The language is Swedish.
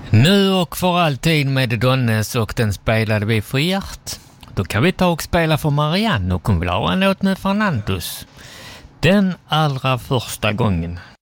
Nu och för alltid med Donnes, och den spelade vi för Gert. Då kan vi ta och spela för Marianne, och hon vill ha en låt med Fernandos. Den allra första gången.